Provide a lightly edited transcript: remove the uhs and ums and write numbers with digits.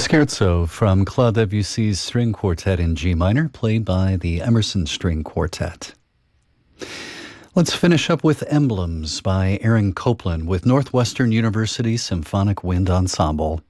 Scherzo from Claude Debussy's String Quartet in G minor, played by the Emerson String Quartet. Let's finish up with Emblems by Aaron Copland with Northwestern University Symphonic Wind Ensemble.